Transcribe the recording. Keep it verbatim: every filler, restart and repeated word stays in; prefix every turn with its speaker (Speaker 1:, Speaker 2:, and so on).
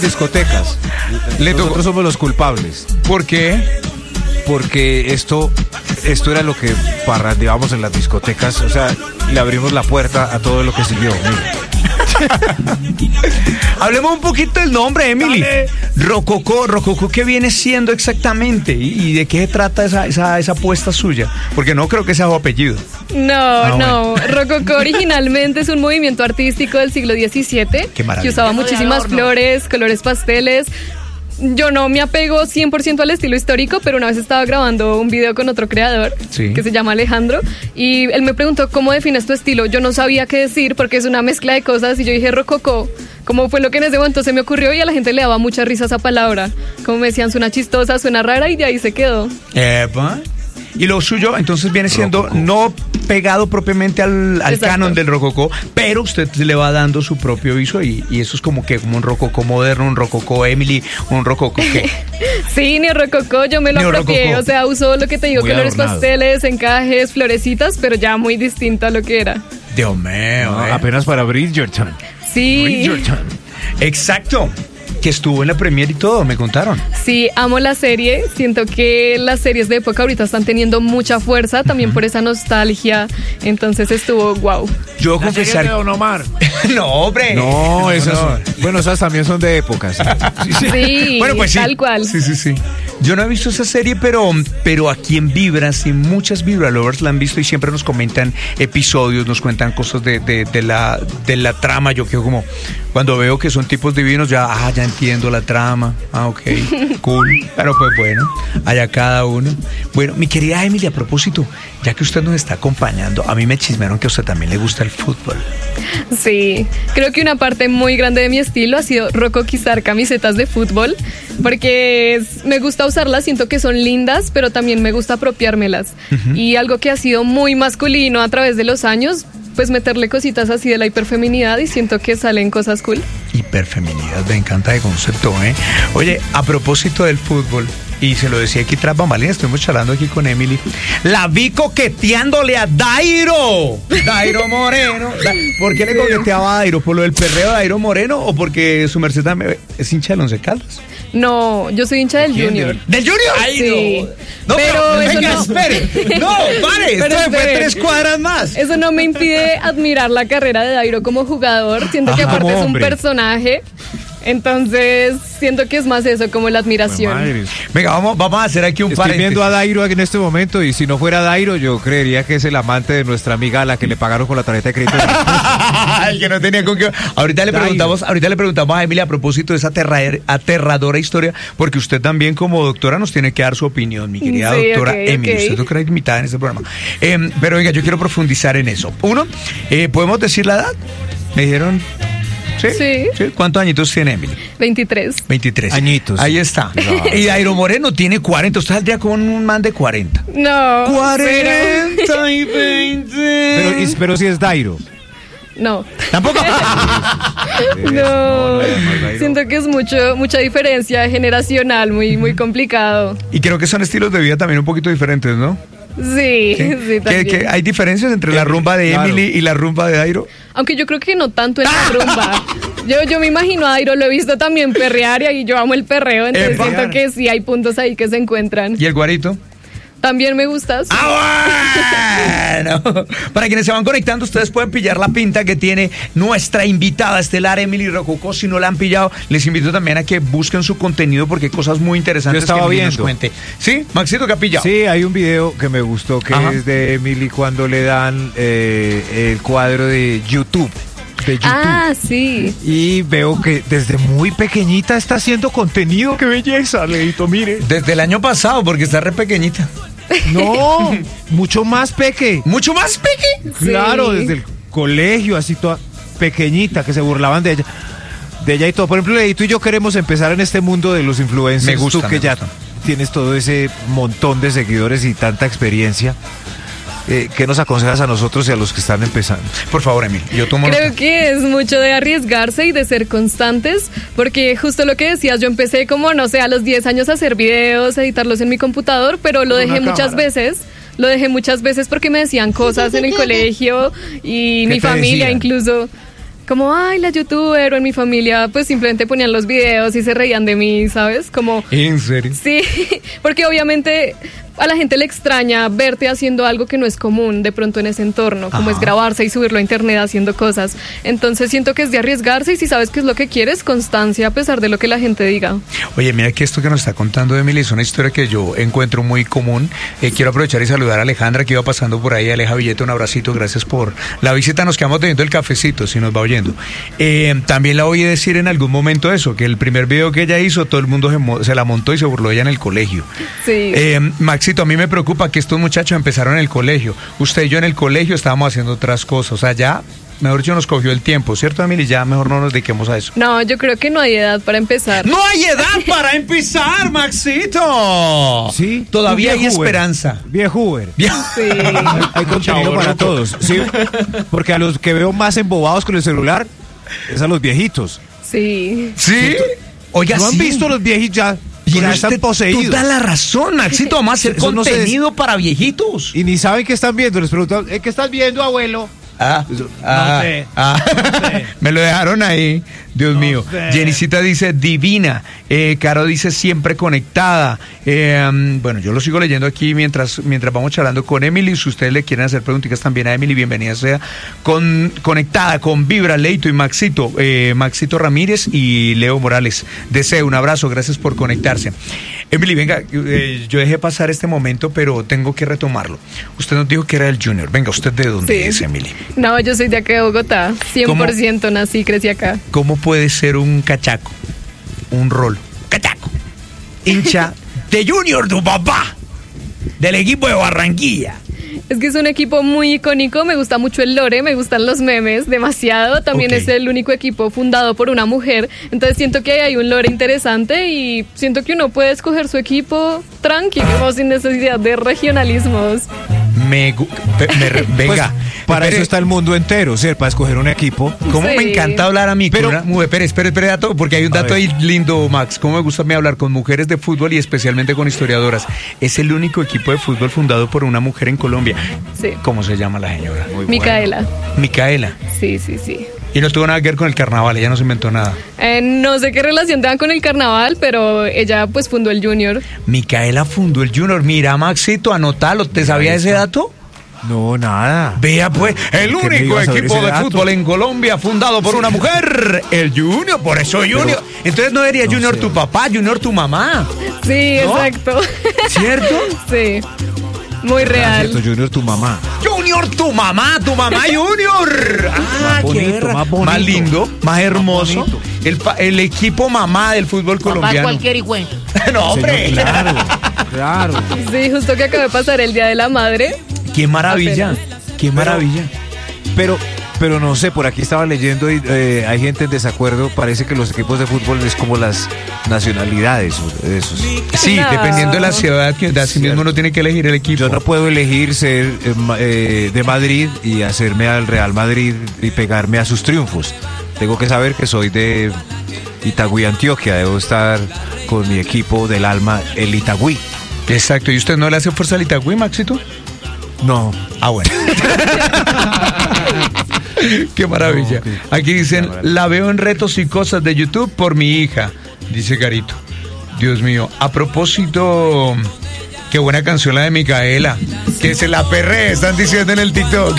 Speaker 1: discotecas.
Speaker 2: Le tocó-
Speaker 1: Nosotros somos los culpables.
Speaker 2: ¿Por qué?
Speaker 1: Porque esto, esto era lo que parrandeábamos en las discotecas. O sea, le abrimos la puerta a todo lo que sirvió.
Speaker 2: Hablemos un poquito del nombre, Emily.
Speaker 1: Dale.
Speaker 2: Rococó, Rococó, ¿qué viene siendo exactamente? ¿Y, y de qué se trata esa, esa, esa apuesta suya? Porque no creo que sea su apellido.
Speaker 3: No,
Speaker 2: Ah,
Speaker 3: no. Rococó originalmente es un movimiento artístico del siglo diecisiete
Speaker 2: Qué maravilla.
Speaker 3: que usaba muchísimas flores, colores pasteles. Yo no me apego cien por ciento al estilo histórico, pero una vez estaba grabando un video con otro creador
Speaker 2: Sí.
Speaker 3: que se llama Alejandro y él me preguntó cómo defines tu estilo. Yo no sabía qué decir porque es una mezcla de cosas y yo dije rococó, como fue lo que en ese momento se me ocurrió y a la gente le daba mucha risa esa palabra. Como me decían, suena chistosa, suena rara y de ahí se quedó.
Speaker 2: Epa. Y lo suyo, entonces, viene siendo
Speaker 1: Rococó.
Speaker 2: no pegado propiamente al, al
Speaker 3: Exacto.
Speaker 2: canon del rococó, pero usted le va dando su propio viso y, y eso es como que como un rococó moderno, un rococó Emily, un rococó que
Speaker 3: Sí, neorrococó, yo me lo apropié,
Speaker 2: Neorrococó.
Speaker 3: o sea, uso lo que te digo,
Speaker 1: Muy
Speaker 3: colores
Speaker 1: adornado.
Speaker 3: pasteles, encajes, florecitas, pero ya muy distinto a lo que era.
Speaker 2: Dios mío,
Speaker 1: No,
Speaker 2: eh.
Speaker 1: apenas para Bridgerton.
Speaker 3: Sí,
Speaker 1: Bridgerton.
Speaker 2: Exacto, que estuvo en la premiere y todo, me contaron.
Speaker 3: sí, amo la serie, siento que las series de época ahorita están teniendo mucha fuerza, también por esa nostalgia, entonces estuvo wow.
Speaker 2: Yo
Speaker 1: La serie de
Speaker 2: confesar,
Speaker 1: Don Omar.
Speaker 2: no, hombre.
Speaker 1: No, esas,
Speaker 2: no.
Speaker 1: bueno, esas también son de épocas. Sí, sí.
Speaker 3: Sí,
Speaker 2: Bueno, pues sí.
Speaker 3: tal cual.
Speaker 2: Sí, sí, sí. Yo no he visto esa serie, pero, pero aquí en Vibra, sí, muchas Vibra Lovers la han visto y siempre nos comentan episodios, nos cuentan cosas de, de, de la, de la trama. Yo quedo como, cuando veo que son tipos divinos, ya, ah, ya entiendo la trama. Ah, ok, cool. Pero pues bueno, allá cada uno. Bueno, mi querida Emily, a propósito, ya que usted nos está acompañando, a mí me chismearon que a usted también le gusta el fútbol.
Speaker 3: Sí, creo que una parte muy grande de mi estilo ha sido rocoquizar camisetas de fútbol, porque es- me gusta usarlas, siento que son lindas, pero también me gusta apropiármelas. Y algo que ha sido muy masculino a través de los años, pues meterle cositas así de la hiperfeminidad y siento que salen cosas cool.
Speaker 2: Hiperfeminidad, me encanta el concepto, ¿eh? Oye, a propósito del fútbol, y se lo decía aquí tras bambalinas, estuvimos charlando aquí con Emily, la vi coqueteándole a Dairo, Dairo Moreno. Da- ¿Por qué le coqueteaba a Dairo? ¿Por lo del perreo de Dairo Moreno o porque su merced también es hincha del Once Caldas?
Speaker 3: No, yo soy hincha del
Speaker 1: ¿Quién?
Speaker 3: Junior.
Speaker 2: ¿Del Junior?
Speaker 3: Sí.
Speaker 2: No,
Speaker 3: Pero
Speaker 2: pero,
Speaker 3: eso
Speaker 2: venga,
Speaker 3: no.
Speaker 2: espere. No, pare,
Speaker 3: Pero
Speaker 2: esto me fue
Speaker 3: espere.
Speaker 2: tres cuadras más.
Speaker 3: Eso no me impide admirar la carrera de Dairo como jugador. Siento que
Speaker 1: Ajá,
Speaker 3: aparte
Speaker 1: como
Speaker 3: es un
Speaker 1: hombre.
Speaker 3: personaje. Entonces, siento que es más eso, como la admiración.
Speaker 1: Madre.
Speaker 2: Venga, vamos, vamos a hacer aquí un
Speaker 1: Estoy
Speaker 2: paréntesis.
Speaker 1: viendo a Dairo aquí en este momento y si no fuera Dairo yo creería que es el amante de nuestra amiga a la que le pagaron con la tarjeta de crédito.
Speaker 2: El que no tenía con qué. Ahorita le
Speaker 1: Dairo.
Speaker 2: preguntamos, ahorita le preguntamos a Emilia a propósito de esa aterra- aterradora historia, porque usted también como doctora nos tiene que dar su opinión, mi querida
Speaker 3: Sí,
Speaker 2: doctora
Speaker 3: ok,
Speaker 2: Emilia.
Speaker 3: ok.
Speaker 2: Usted es doctora invitada en este programa. Eh, pero venga, yo quiero profundizar en eso. Uno, eh, ¿podemos decir la edad? Me dijeron. ¿Sí?
Speaker 3: Sí.
Speaker 2: ¿Cuántos añitos tiene Emily?
Speaker 3: veintitrés.
Speaker 2: veintitrés.
Speaker 1: Añitos.
Speaker 2: Ahí está.
Speaker 1: No.
Speaker 2: Y Dairo Moreno tiene cuarenta. Usted saldría con un man de cuarenta.
Speaker 3: No. Pero,
Speaker 2: cuarenta y veinte.
Speaker 1: Pero, y- pero si es Dairo.
Speaker 3: no.
Speaker 2: Tampoco.
Speaker 1: No,
Speaker 3: No.
Speaker 1: además, Dairo.
Speaker 3: Siento que es mucho, mucha diferencia generacional, muy, muy complicado.
Speaker 2: Y creo que son estilos de vida también un poquito diferentes, ¿no?
Speaker 3: Sí, sí,
Speaker 2: ¿Qué-
Speaker 3: también.
Speaker 2: qué- ¿Hay diferencias entre la
Speaker 1: Eh,
Speaker 2: rumba de
Speaker 1: claro.
Speaker 2: Emily y la rumba de Dairo?
Speaker 3: Aunque yo creo que no tanto en la rumba. Yo, yo me imagino a Dairo, lo he visto también perrear y yo amo el perreo, entonces
Speaker 2: Epa.
Speaker 3: siento que sí hay puntos ahí que se encuentran.
Speaker 2: ¿Y el guarito?
Speaker 3: También me gustas.
Speaker 2: ¡Ah, bueno! Para quienes se van conectando, ustedes pueden pillar la pinta que tiene nuestra invitada estelar, Emily Rococó. Si no la han pillado, les invito también a que busquen su contenido porque hay cosas muy interesantes
Speaker 1: Yo estaba
Speaker 2: que Emily nos
Speaker 1: viendo.
Speaker 2: cuente. ¿Sí? Maxito, ¿qué ha pillado?
Speaker 1: Sí, hay un video que me gustó que
Speaker 2: Ajá.
Speaker 1: es de Emily cuando le dan eh, el cuadro de YouTube. De YouTube.
Speaker 3: Ah, sí.
Speaker 1: Y veo que desde muy pequeñita está haciendo contenido. ¡Qué belleza, Leito! Mire.
Speaker 2: Desde el año pasado, porque está re pequeñita.
Speaker 1: No, mucho más peque.
Speaker 2: ¿Mucho más peque?
Speaker 3: Sí.
Speaker 1: Claro, desde el colegio, así toda pequeñita, que se burlaban de ella. De ella y todo. Por ejemplo, Leito y yo queremos empezar en este mundo de los influencers.
Speaker 2: Me gusta,
Speaker 1: Tú que
Speaker 2: me
Speaker 1: ya
Speaker 2: gusta.
Speaker 1: tienes todo ese montón de seguidores y tanta experiencia. Eh, ¿Qué nos aconsejas a nosotros y a los que están empezando?
Speaker 2: Por favor, Emily, yo tomo
Speaker 3: Creo
Speaker 2: nota.
Speaker 3: que es mucho de arriesgarse y de ser constantes, porque justo lo que decías, yo empecé como, no sé, a los diez años a hacer videos, a editarlos en mi computador, pero lo
Speaker 1: Con
Speaker 3: dejé
Speaker 1: una
Speaker 3: muchas
Speaker 1: cámara.
Speaker 3: veces. Lo dejé muchas veces porque me decían cosas en el colegio y
Speaker 1: ¿Qué
Speaker 3: mi
Speaker 1: te
Speaker 3: familia
Speaker 1: decían?
Speaker 3: incluso. como, ay, la youtuber, o en mi familia, pues simplemente ponían los videos y se reían de mí, ¿sabes? Como...
Speaker 2: ¿En serio?
Speaker 3: Sí, porque obviamente a la gente le extraña verte haciendo algo que no es común de pronto en ese entorno, como
Speaker 2: Ajá.
Speaker 3: es grabarse y subirlo a internet haciendo cosas. Entonces siento que es de arriesgarse y si sabes qué es lo que quieres, constancia a pesar de lo que la gente diga.
Speaker 2: Oye, mira que esto que nos está contando Emily es una historia que yo encuentro muy común. Eh, quiero aprovechar y saludar a Alejandra que iba pasando por ahí. Aleja Villete, un abracito, gracias por la visita. Nos quedamos teniendo el cafecito, si nos va oyendo. Eh, también la oí decir en algún momento eso, que el primer video que ella hizo, todo el mundo se, mo- se la montó y se burló ella en el colegio.
Speaker 3: Sí.
Speaker 2: Eh, Maxito, a mí me preocupa que estos muchachos empezaron en el colegio. Usted y yo en el colegio estábamos haciendo otras cosas. O sea, ya, mejor dicho, nos cogió el tiempo, ¿cierto, Emily? Ya mejor no nos dediquemos a eso.
Speaker 3: No, yo creo que no hay edad para empezar.
Speaker 2: ¡No hay edad para empezar, Maxito!
Speaker 1: Sí.
Speaker 2: Todavía
Speaker 1: Un
Speaker 2: hay
Speaker 1: viejuber.
Speaker 2: esperanza.
Speaker 1: Viejuber.
Speaker 2: Bien.
Speaker 3: Sí.
Speaker 1: Hay contenido para todos. Sí. Porque a los que veo más embobados con el celular es a los viejitos.
Speaker 3: Sí.
Speaker 2: ¿Sí? Oiga,
Speaker 1: ¿No han
Speaker 2: sí.
Speaker 1: visto los viejitos ya?
Speaker 2: Y
Speaker 1: Ya
Speaker 2: no
Speaker 1: están
Speaker 2: usted-
Speaker 1: poseídos.
Speaker 2: Tú da la razón, Maxito. Vamos a hacer
Speaker 1: Eso no se
Speaker 2: contenido para viejitos.
Speaker 1: Y ni saben qué están viendo. Les preguntan, ¿eh, ¿qué estás viendo, abuelo?
Speaker 2: Ah,
Speaker 1: Eso,
Speaker 2: ah,
Speaker 1: no sé.
Speaker 2: ah.
Speaker 1: No sé.
Speaker 2: Me lo dejaron ahí, Dios
Speaker 1: No
Speaker 2: mío.
Speaker 1: sé.
Speaker 2: Jenicita dice divina, eh, Caro dice siempre conectada. Eh, um, bueno, yo lo sigo leyendo aquí mientras mientras vamos charlando con Emily. Si ustedes le quieren hacer preguntitas también a Emily, bienvenida sea. Con, conectada con Vibra, Leito y Maxito, eh, Maxito Ramírez y Leo Morales. Deseo un abrazo, gracias por conectarse. Emily, venga, eh, yo dejé pasar este momento, pero tengo que retomarlo. Usted nos dijo que era el Junior. Venga, ¿usted de dónde
Speaker 3: Sí.
Speaker 2: es, Emily?
Speaker 3: No, yo soy de acá de Bogotá. cien por ciento nací, crecí acá.
Speaker 2: ¿Cómo puede ser un cachaco, un rol, cachaco, hincha de Junior, tu papá, del equipo de Barranquilla?
Speaker 3: Es que es un equipo muy icónico, me gusta mucho el lore, me gustan los memes demasiado. También
Speaker 2: Ok.
Speaker 3: es el único equipo fundado por una mujer. Entonces siento que ahí hay un lore interesante y siento que uno puede escoger su equipo tranquilo, como sin necesidad de regionalismos.
Speaker 2: Me, gu- pe- me re-
Speaker 1: Pues,
Speaker 2: venga,
Speaker 1: para
Speaker 2: espere,
Speaker 1: eso está el mundo entero, ¿cierto? Para escoger un equipo.
Speaker 2: ¿Cómo
Speaker 3: Sí.
Speaker 2: me encanta hablar a mí?
Speaker 1: Pero-
Speaker 2: Pero, una- espere, espere, espere, dato, porque hay un
Speaker 1: A
Speaker 2: dato
Speaker 1: ver.
Speaker 2: ahí lindo, Max. ¿Cómo me gusta a mí hablar con mujeres de fútbol y especialmente con historiadoras? Es el único equipo de fútbol fundado por una mujer en Colombia.
Speaker 3: Sí.
Speaker 2: ¿Cómo se llama la señora?
Speaker 1: Muy
Speaker 3: Micaela.
Speaker 2: Micaela.
Speaker 3: Sí, sí, sí.
Speaker 2: Y no tuvo nada que ver con el carnaval, ella no se inventó nada.
Speaker 3: Eh, no sé qué relación tengan con el carnaval, pero ella pues fundó el Junior.
Speaker 2: Micaela fundó el Junior. Mira, Maxito, anótalo. ¿Te sabía ese dato?
Speaker 1: No, nada.
Speaker 2: Vea pues, el
Speaker 1: ¿Por qué me
Speaker 2: único
Speaker 1: ibas a ver
Speaker 2: equipo
Speaker 1: ese
Speaker 2: de
Speaker 1: dato?
Speaker 2: fútbol en Colombia fundado por una mujer, el Junior, por eso Junior. Entonces no sería
Speaker 1: no
Speaker 2: Junior
Speaker 1: sé.
Speaker 2: tu papá, Junior tu mamá,
Speaker 3: Sí,
Speaker 2: ¿No?
Speaker 3: exacto.
Speaker 2: ¿cierto?
Speaker 3: Sí. Muy
Speaker 1: Ah,
Speaker 3: real.
Speaker 1: cierto, Junior, tu mamá.
Speaker 2: Junior tu mamá, tu mamá Junior. Ah,
Speaker 1: Más bonito,
Speaker 2: qué berra-
Speaker 1: más bonito.
Speaker 2: más lindo, más hermoso.
Speaker 1: bonito.
Speaker 2: El, pa- el equipo mamá del fútbol
Speaker 4: Papá
Speaker 2: colombiano.
Speaker 4: cualquier hijo.
Speaker 2: No, hombre.
Speaker 1: Señor, claro, claro.
Speaker 3: Sí, justo que acaba de pasar el Día de la Madre.
Speaker 2: Qué maravilla, qué maravilla.
Speaker 1: Pero, pero no sé, por aquí estaba leyendo y eh, hay gente en desacuerdo. Parece que los equipos de fútbol es como las nacionalidades. o- Esos.
Speaker 2: Sí,
Speaker 3: No.
Speaker 2: dependiendo de la ciudad, que de así mismo uno tiene que elegir el equipo.
Speaker 1: Yo no puedo elegir ser eh, ma- eh, de Madrid y hacerme al Real Madrid y pegarme a sus triunfos. Tengo que saber que soy de Itagüí, Antioquia. Debo estar con mi equipo del alma, el Itagüí.
Speaker 2: Exacto, ¿y usted no le hace fuerza al Itagüí, Maxito?
Speaker 1: No.
Speaker 2: Ah, bueno. Qué maravilla.
Speaker 1: No, qué-
Speaker 2: Aquí dicen,
Speaker 1: qué maravilla.
Speaker 2: la veo en retos y cosas de YouTube por mi hija, dice Garito. Dios mío, a propósito, qué buena canción la de Micaela, que se la perre, están diciendo en el TikTok.